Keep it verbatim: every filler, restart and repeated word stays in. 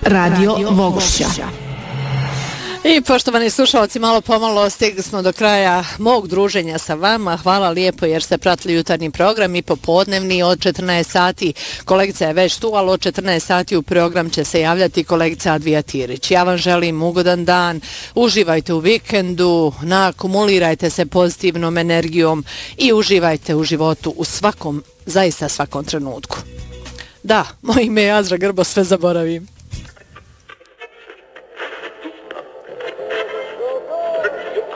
Radio Vogošća. I poštovani slušalci, malo pomalo stigli smo do kraja mog druženja sa vama. Hvala lijepo jer ste pratili jutarnji program i popodnevni od četrnaest sati. Kolegica je već tu, ali od četrnaest sati u program će se javljati kolegica Advija Tirić. Ja vam želim ugodan dan, uživajte u vikendu, naakumulirajte se pozitivnom energijom i uživajte u životu u svakom, zaista svakom trenutku. Da, moje ime je Azra Grbo, sve zaboravim.